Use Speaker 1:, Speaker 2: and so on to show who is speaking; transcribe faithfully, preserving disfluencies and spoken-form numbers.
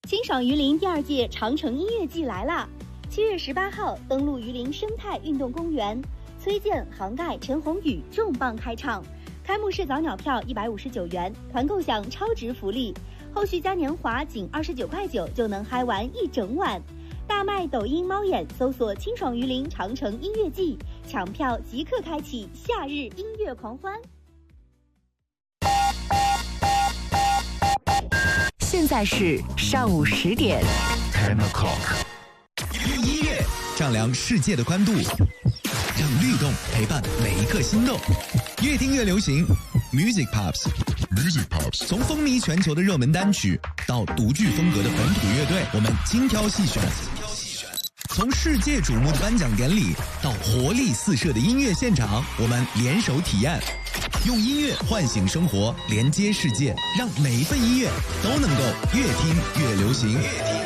Speaker 1: 清爽榆林第二届长城音乐季来啦！七月十八号登陆榆林生态运动公园，崔健、杭盖、陈鸿宇重磅开唱。开幕式早鸟票一百五十九元，团购享超值福利，后续嘉年华仅二十九块九就能嗨玩一整晚。大麦抖音猫眼搜索清爽榆林长城音乐季，抢票即刻开启夏日音乐狂欢。
Speaker 2: 现在是上午十点。
Speaker 3: Ten o'clock。用音乐丈量世界的宽度，让律动陪伴每一个心动。越听越流行 ，Music Pops。Music Pops。从风靡全球的热门单曲到独具风格的本土乐队，我们精挑细选。从世界瞩目的颁奖典礼到活力四射的音乐现场，我们联手体验。用音乐唤醒生活，连接世界，让每一份音乐都能够越听越流行。越听